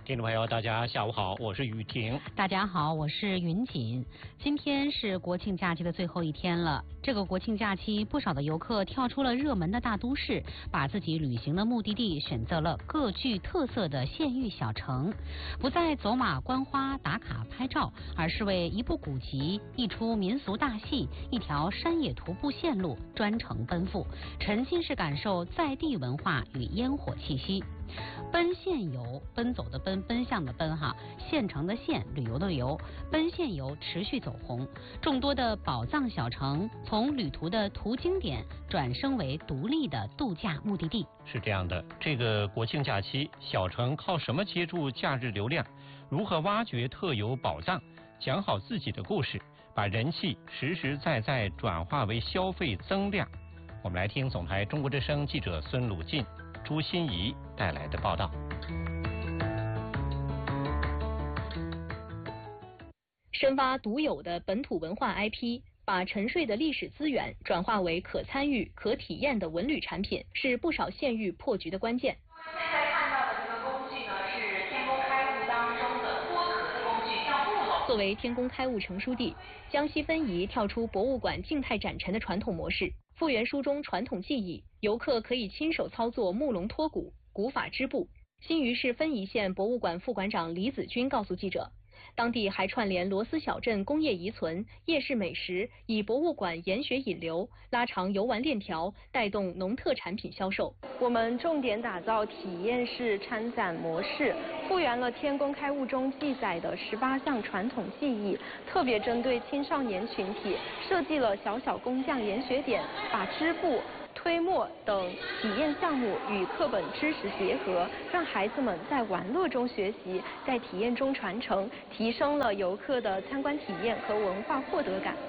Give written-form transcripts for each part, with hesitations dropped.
听众朋友，大家下午好，我是雨婷。 大家好，我是云锦。今天是国庆假期的最后一天了。这个国庆假期，不少的游客跳出了热门的大都市，把自己旅行的目的地选择了各具特色的县域小城，不再走马观花打卡拍照，而是为一部古籍、一出民俗大戏、一条山野徒步线路专程奔赴，沉浸式感受在地文化与烟火气息。奔县游，奔走的奔，奔向的奔哈，县城的县，旅游的旅，奔县游持续走红。众多的宝藏小城从旅途的途经点转升为独立的度假目的地。 是这样的，这个国庆假期，小城靠什么接住假日流量？如何挖掘特有宝藏？讲好自己的故事，把人气实实在在转化为消费增量。我们来听总台中国之声记者孙鲁进、朱欣怡带来的报道。 深挖独有的本土文化 IP， 把沉睡的历史资源转化为可参与、可体验的文旅产品，是不少县域破局的关键。 现在看到的这个工具呢，是天工开物当中的脱壳的工具，叫木篓。 作为天工开物成书地，江西分宜跳出博物馆静态展陈的传统模式，复原书中传统技艺，游客可以亲手操作木笼脱骨、古法织布。新余市分宜县博物馆副馆长李子军告诉记者，当地还串联螺丝小镇工业遗存、夜市美食，以博物馆研学引流，拉长游玩链条，带动农特产品销售。 我们重点打造体验式参展模式，复原了天工开物中记载的18项传统技艺，特别针对青少年群体设计了小小工匠研学点，把织布、推磨等体验项目与课本知识结合，让孩子们在玩乐中学习，在体验中传承，提升了游客的参观体验和文化获得感。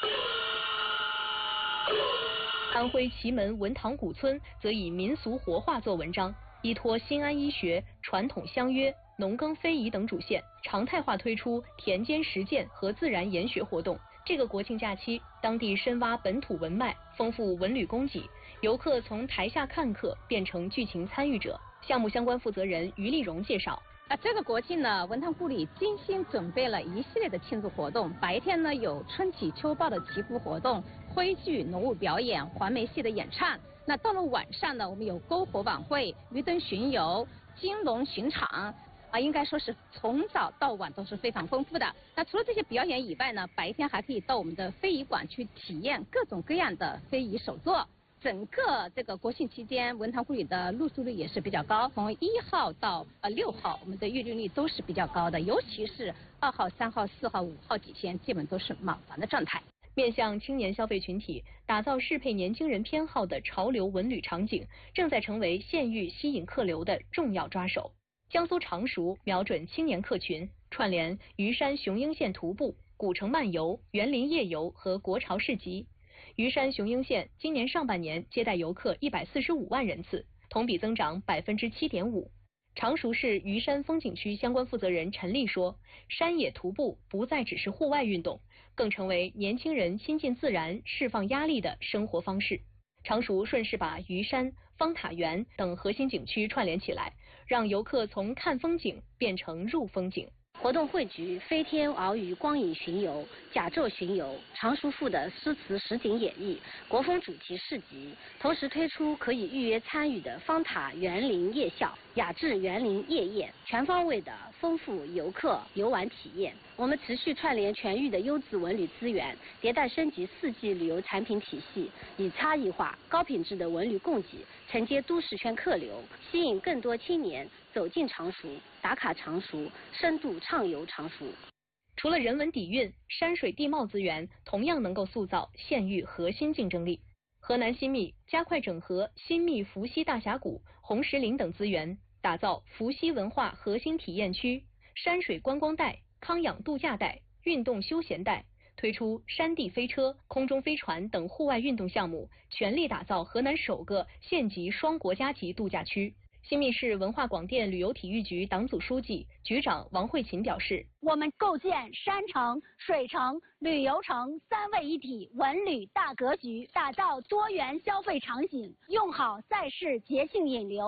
安徽祁门文塘古村则以民俗活化做文章，依托新安医学、传统相约、农耕非遗等主线，常态化推出田间实践和自然研学活动。这个国庆假期，当地深挖本土文脉，丰富文旅供给，游客从台下看客变成剧情参与者。项目相关负责人于丽荣介绍。 这个国庆呢，文塘故里精心准备了一系列的庆祝活动。白天呢有春祈秋报的祈福活动、徽剧、农舞表演、黄梅戏的演唱。那到了晚上呢，我们有篝火晚会、鱼灯巡游、金龙巡场。应该说是从早到晚都是非常丰富的。那除了这些表演以外呢，白天还可以到我们的非遗馆去体验各种各样的非遗手作。整个这个国庆期间，文塘故里的入住率也是比较高，从1号到6号，我们的预订率都是比较高的，尤其是2号、3号、4号、5号几天，基本都是满房的状态。 面向青年消费群体，打造适配年轻人偏好的潮流文旅场景，正在成为县域吸引客流的重要抓手。江苏常熟瞄准青年客群，串联余山雄鹰县徒步、古城漫游、园林夜游和国潮市集。余山雄鹰县今年上半年接待游客145万人次，同比增长7.5%。常熟市余山风景区相关负责人陈丽说，山野徒步不再只是户外运动，更成为年轻人亲近自然、释放压力的生活方式。常熟顺势把余山、方塔园等核心景区串联起来，让游客从看风景变成入风景。 活动汇聚飞天鳌鱼光影巡游、甲胄巡游、常熟赋的诗词实景演绎、国风主题市集，同时推出可以预约参与的方塔园林夜校、雅致园林夜宴，全方位的丰富游客游玩体验。我们持续串联全域的优质文旅资源，迭代升级4季旅游产品体系，以差异化、高品质的文旅供给承接都市圈客流，吸引更多青年走进常熟、打卡常熟、深度畅游常熟。 除了人文底蕴，山水地貌资源同样能够塑造县域核心竞争力。河南新密加快整合新密伏羲大峡谷、红石林等资源，打造伏羲文化核心体验区、山水观光带、康养度假带、运动休闲带，推出山地飞车、空中飞船等户外运动项目，全力打造河南首个县级双国家级度假区。新密市文化广电旅游体育局党组书记、局长王慧琴表示， 我们构建山城、水城、旅游城3位一体文旅大格局，打造多元消费场景，用好赛事节庆引流，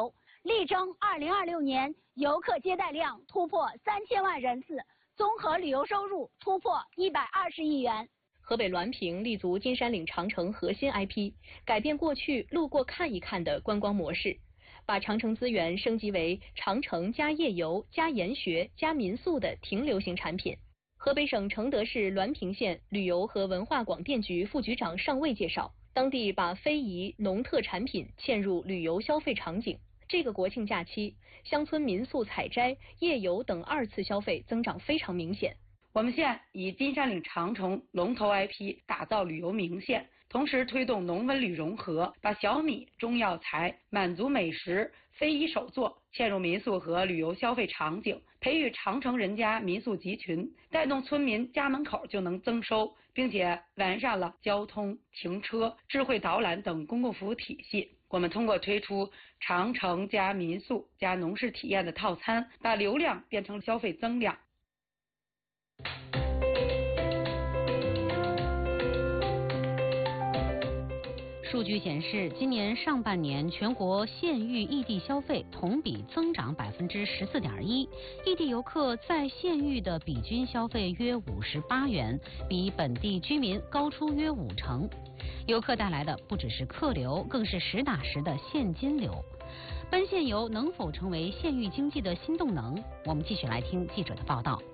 力争2026年游客接待量突破3000万人次，综合旅游收入突破120亿元。 河北滦平立足金山岭长城核心 IP， 改变过去路过看一看的观光模式，把长城资源升级为长城加夜游加研学加民宿的停留型产品。河北省承德市滦平县旅游和文化广电局副局长尚卫介绍，当地把非遗农特产品嵌入旅游消费场景。这个国庆假期，乡村民宿采摘、夜游等2次消费增长非常明显。 我们县以金山岭长城龙头 IP 打造旅游名县，同时推动农文旅融合，把小米、中药材、满族美食、非遗手作嵌入民宿和旅游消费场景，培育长城人家民宿集群，带动村民家门口就能增收，并且完善了交通、停车、智慧导览等公共服务体系。我们通过推出长城加民宿加农事体验的套餐，把流量变成消费增量。 数据显示，今年上半年全国县域异地消费同比增长14.1%，异地游客在县域的比均消费约58元，比本地居民高出约50%。游客带来的不只是客流，更是实打实的现金流。奔县游能否成为县域经济的新动能？我们继续来听记者的报道。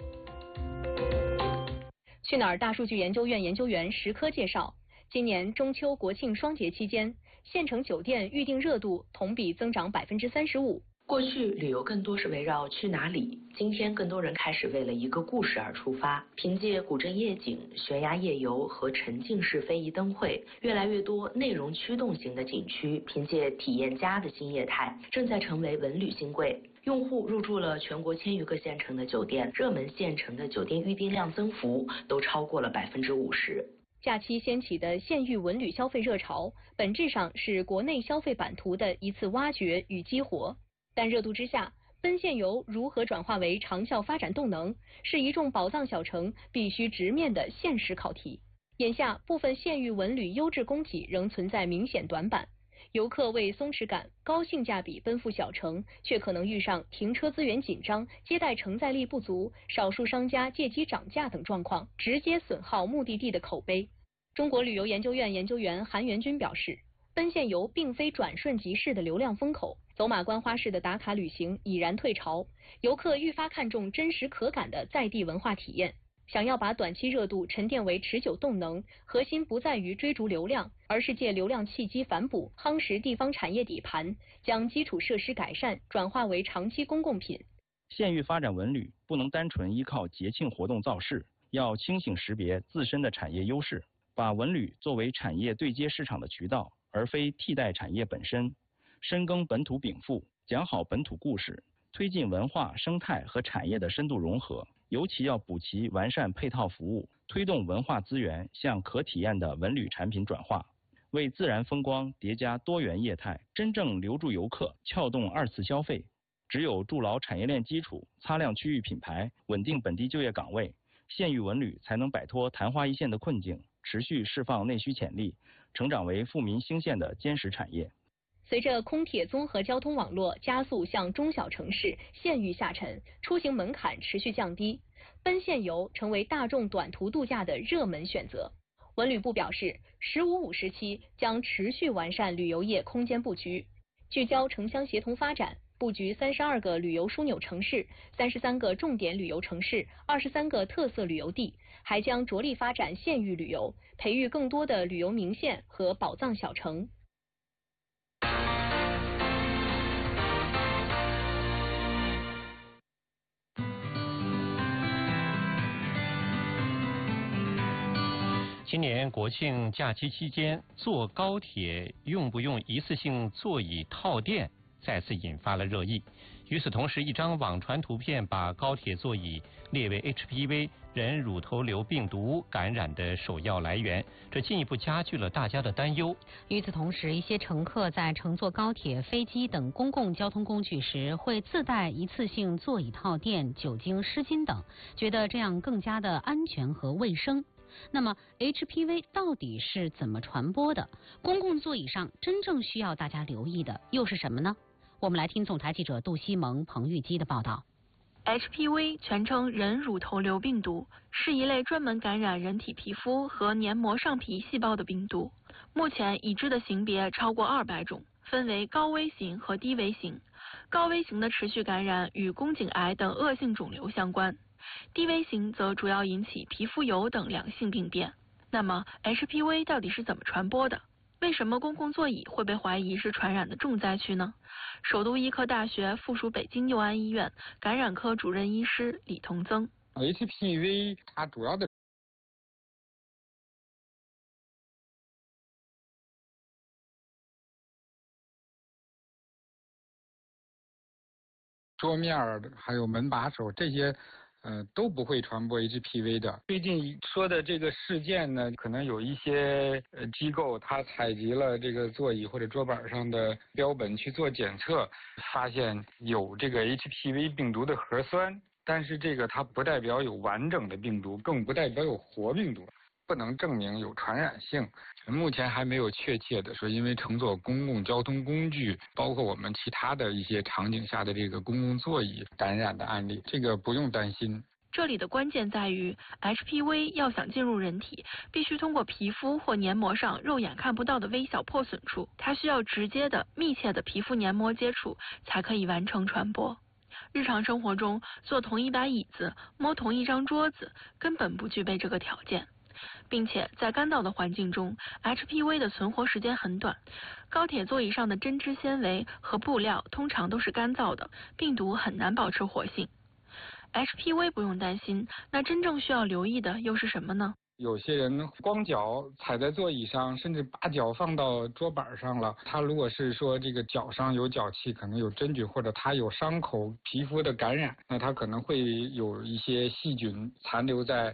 去哪儿大数据研究院研究员石科介绍，今年中秋国庆双节期间，县城酒店预订热度同比增长35%。 过去旅游更多是围绕去哪里，今天更多人开始为了一个故事而出发。凭借古镇夜景、悬崖夜游和沉浸式非遗灯会，越来越多内容驱动型的景区凭借体验家的新业态，正在成为文旅新贵。用户入住了全国1000余个县城的酒店，热门县城的酒店预订量增幅都超过了50%。 假期掀起的县域文旅消费热潮，本质上是国内消费版图的一次挖掘与激活。但热度之下，奔县游如何转化为长效发展动能，是一众宝藏小城必须直面的现实考题。眼下，部分县域文旅优质供给仍存在明显短板，游客为松弛感、高性价比奔赴小城，却可能遇上停车资源紧张、接待承载力不足、少数商家借机涨价等状况，直接损耗目的地的口碑。中国旅游研究院研究员韩元军表示，奔县游并非转瞬即逝的流量风口，走马观花式的打卡旅行已然退潮，游客愈发看重真实可感的在地文化体验。想要把短期热度沉淀为持久动能，核心不在于追逐流量，而是借流量契机反哺，夯实地方产业底盘，将基础设施改善转化为长期公共品。 县域发展文旅不能单纯依靠节庆活动造势，要清醒识别自身的产业优势，把文旅作为产业对接市场的渠道，而非替代产业本身，深耕本土禀赋，讲好本土故事，推进文化、生态和产业的深度融合。尤其要补齐完善配套服务，推动文化资源向可体验的文旅产品转化，为自然风光叠加多元业态，真正留住游客，撬动2次消费。只有筑牢产业链基础，擦亮区域品牌，稳定本地就业岗位，县域文旅才能摆脱昙花一现的困境，持续释放内需潜力，成长为富民兴县的坚实产业。 随着空铁综合交通网络加速向中小城市、县域下沉，出行门槛持续降低，奔县游成为大众短途度假的热门选择。文旅部表示，“15+5”时期将持续完善旅游业空间布局，聚焦城乡协同发展，布局32个旅游枢纽城市、33个重点旅游城市、23个特色旅游地，还将着力发展县域旅游，培育更多的旅游名县和宝藏小城。 今年国庆假期期间，坐高铁用不用一次性座椅套垫，再次引发了热议。与此同时，一张网传图片把高铁座椅列为 HPV 人乳头瘤病毒感染的首要来源，这进一步加剧了大家的担忧。 与此同时，一些乘客在乘坐高铁、飞机等公共交通工具时，会自带一次性座椅套垫、酒精湿巾等，觉得这样更加的安全和卫生。那么 HPV 到底是怎么传播的？公共座椅上真正需要大家留意的又是什么呢？ 我们来听总台记者杜西蒙、彭玉基的报道。 HPV 全称人乳头瘤病毒，是一类专门感染人体皮肤和黏膜上皮细胞的病毒。目前已知的型别超过200种，分为高危型和低危型。高危型的持续感染与宫颈癌等恶性肿瘤相关，低危型则主要引起皮肤疣等良性病变。那么 HPV 到底是怎么传播的？为什么公共座椅会被怀疑是传染的重灾区呢？首都医科大学附属北京佑安医院感染科主任医师李同增。 HPV 它主要的桌面还有门把手这些都不会传播 HPV 的。最近说的这个事件呢，可能有一些机构它采集了这个座椅或者桌板上的标本去做检测，发现有这个 HPV 病毒的核酸，但是这个它不代表有完整的病毒，更不代表有活病毒，不能证明有传染性。目前还没有确切的说，因为乘坐公共交通工具，包括我们其他的一些场景下的这个公共座椅感染的案例，这个不用担心。 这里的关键在于 HPV 要想进入人体，必须通过皮肤或黏膜上肉眼看不到的微小破损处，它需要直接的、密切的皮肤黏膜接触才可以完成传播。日常生活中，坐同一把椅子、摸同一张桌子，根本不具备这个条件。并且在干燥的环境中 ，HPV 的存活时间很短。高铁座椅上的针织纤维和布料通常都是干燥的，病毒很难保持活性。HPV 不用担心，那真正需要留意的又是什么呢？ 有些人光脚踩在座椅上，甚至把脚放到桌板上了。他如果是说这个脚上有脚气，可能有真菌，或者他有伤口皮肤的感染，那他可能会有一些细菌残留在